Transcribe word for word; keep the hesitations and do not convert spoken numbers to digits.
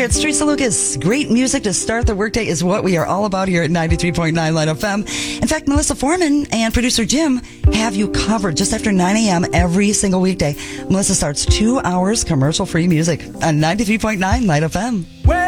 it's Teresa Lucas. Great music to start the workday is what we are all about here at ninety-three point nine Light F M. In fact, Melissa Foreman and producer Jim have you covered just after nine a.m. every single weekday. Melissa starts two hours commercial-free music on ninety-three point nine Light F M. Well,